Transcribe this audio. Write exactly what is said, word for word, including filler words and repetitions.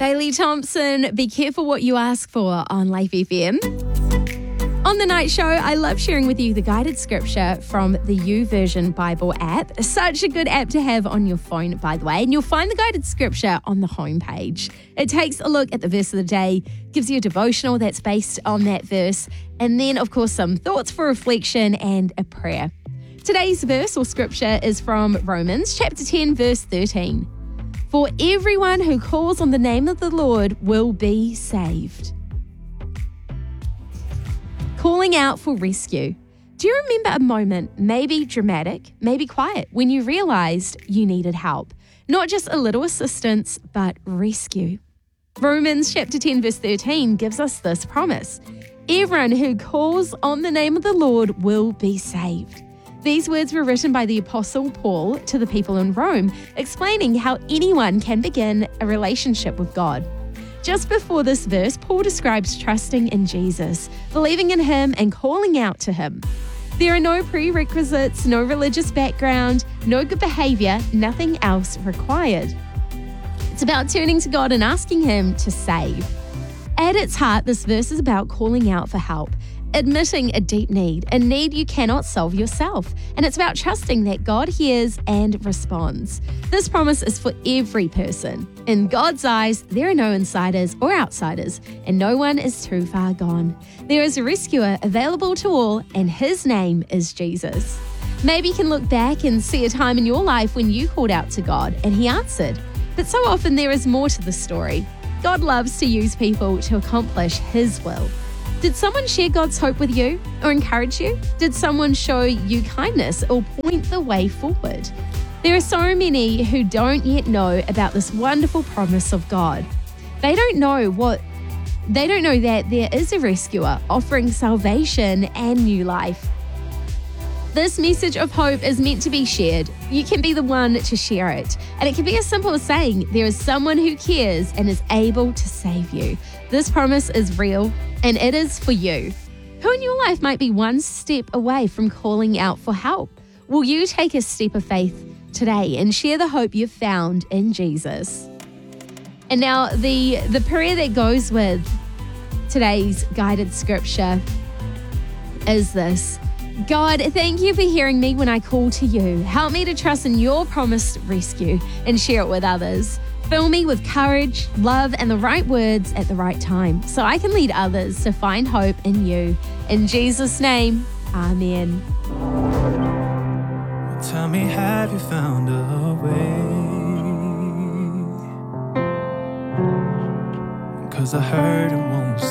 Bailey Thompson, be careful what you ask for on Life F M. On the night show, I love sharing with you the guided scripture from the YouVersion Bible app. Such a good app to have on your phone, by the way. And you'll find the guided scripture on the homepage. It takes a look at the verse of the day, gives you a devotional that's based on that verse, and then, of course, some thoughts for reflection and a prayer. Today's verse or scripture is from Romans chapter ten, verse thirteen. For everyone who calls on the name of the Lord will be saved. Calling out for rescue. Do you remember a moment, maybe dramatic, maybe quiet, when you realized you needed help? Not just a little assistance, but rescue. Romans chapter ten, verse thirteen gives us this promise. Everyone who calls on the name of the Lord will be saved. These words were written by the Apostle Paul to the people in Rome, explaining how anyone can begin a relationship with God. Just before this verse, Paul describes trusting in Jesus, believing in him and calling out to him. There are no prerequisites, no religious background, no good behavior, nothing else required. It's about turning to God and asking him to save. At its heart, this verse is about calling out for help, admitting a deep need, a need you cannot solve yourself. And it's about trusting that God hears and responds. This promise is for every person. In God's eyes, there are no insiders or outsiders, and no one is too far gone. There is a rescuer available to all, and his name is Jesus. Maybe you can look back and see a time in your life when you called out to God and he answered. But so often there is more to the story. God loves to use people to accomplish his will. Did someone share God's hope with you or encourage you? Did someone show you kindness or point the way forward? There are so many who don't yet know about this wonderful promise of God. They don't know what they don't know that there is a rescuer offering salvation and new life. This message of hope is meant to be shared. You can be the one to share it. And it can be as simple as saying there is someone who cares and is able to save you. This promise is real and it is for you. Who in your life might be one step away from calling out for help? Will you take a step of faith today and share the hope you've found in Jesus? And now the, the prayer that goes with today's guided scripture is this. God, thank you for hearing me when I call to you. Help me to trust in your promised rescue and share it with others. Fill me with courage, love, and the right words at the right time so I can lead others to find hope in you. In Jesus' name, amen. Tell me, have you found a way? 'Cause I heard it won't